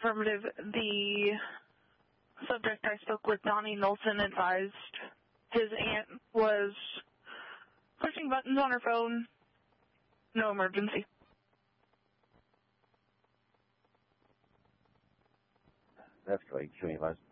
Affirmative. The subject I spoke with, Donnie Nolson, advised his aunt was pushing buttons on her phone. No emergency. That's great. Show me, Buzz.